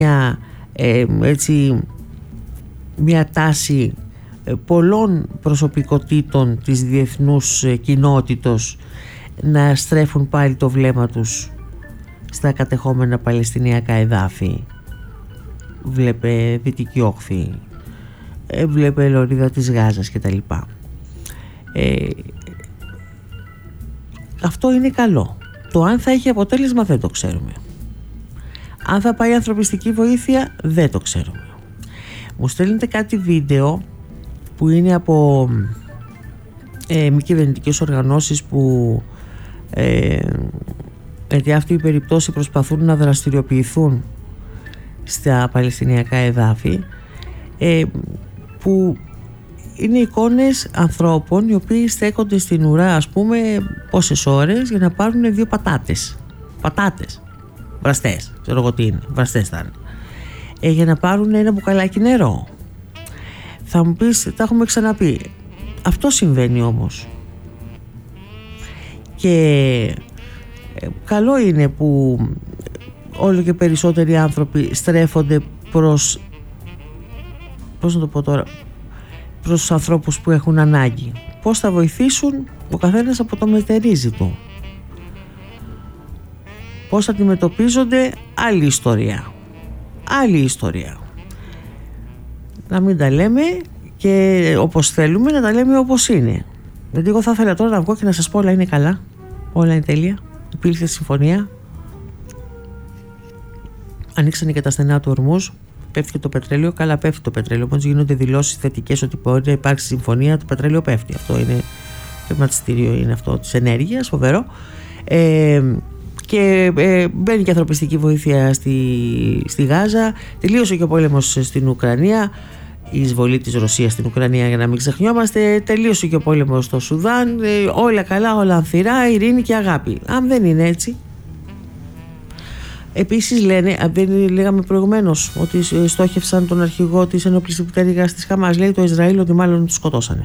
μια τάση πολλών προσωπικότητων της διεθνούς κοινότητος να στρέφουν πάλι το βλέμμα τους στα κατεχόμενα παλαιστινιακά εδάφη. Βλέπε Δυτική Όχθη, βλέπε Λωρίδα της Γάζας κτλ. Αυτό είναι καλό. Το αν θα έχει αποτέλεσμα δεν το ξέρουμε. Αν θα πάει ανθρωπιστική βοήθεια δεν το ξέρουμε. Μου στέλνετε κάτι βίντεο που είναι από μη κυβερνητικές οργανώσεις που γιατί αυτή η περίπτωση προσπαθούν να δραστηριοποιηθούν στα παλαιστινιακά εδάφη, που είναι εικόνες ανθρώπων οι οποίοι στέκονται στην ουρά, ας πούμε, πόσες ώρες για να πάρουν 2 πατάτες βραστές, ξέρω εγώ τι είναι, βραστές θα είναι, για να πάρουν ένα μπουκαλάκι νερό. Θα μου πεις, τα έχουμε ξαναπεί, αυτό συμβαίνει όμως. Και καλό είναι που όλο και περισσότεροι άνθρωποι στρέφονται προς τους ανθρώπους που έχουν ανάγκη. Πώς θα βοηθήσουν, ο καθένας από το μετερίζει του. Πώς θα αντιμετωπίζονται, άλλη ιστορία. Να μην τα λέμε και όπως θέλουμε, να τα λέμε όπως είναι. Γιατί εγώ θα ήθελα τώρα να βγω και να σας πω όλα είναι καλά, όλα είναι τέλεια, υπήρξε συμφωνία, ανοίξανε και τα στενά του Ορμούζ, πέφτει και το πετρέλαιο. Καλά, πέφτει το πετρέλαιο. Μόλις γίνονται δηλώσεις θετικές ότι μπορεί να υπάρξει συμφωνία, το πετρέλαιο πέφτει. Αυτό είναι χρηματιστήριο, είναι αυτό της ενέργειας, φοβερό. Και μπαίνει και ανθρωπιστική βοήθεια στη Γάζα. Τελείωσε και ο πόλεμος στην Ουκρανία, η εισβολή της Ρωσίας στην Ουκρανία, για να μην ξεχνιόμαστε. Τελείωσε και ο πόλεμος στο Σουδάν. Όλα καλά, όλα ανθυρά, ειρήνη και αγάπη. Αν δεν είναι έτσι. Επίσης λένε, λέγαμε προηγουμένως, ότι στόχευσαν τον αρχηγό της ενόπλης επιτέρυγας της Χαμάς. Λέει το Ισραήλ ότι μάλλον τους σκοτώσανε.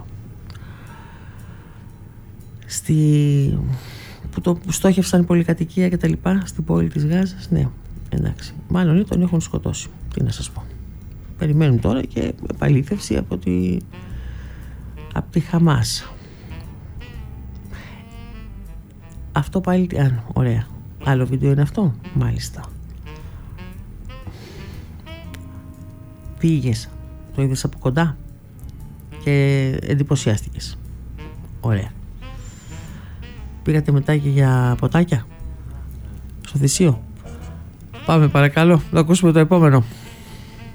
Που το στόχευσαν πολυκατοικία και τα λοιπά στην πόλη της Γάζας. Ναι, εντάξει. Μάλλον τον έχουν σκοτώσει. Τι να σας πω. Περιμένουν τώρα και επαλήθευση από τη Χαμάς. Αυτό πάλι, ωραία. Άλλο βίντεο είναι αυτό, μάλιστα. Πήγες, το είδες από κοντά και εντυπωσιάστηκες. Ωραία. Πήγατε μετά και για ποτάκια στο Θησίο. Πάμε παρακαλώ να ακούσουμε το επόμενο.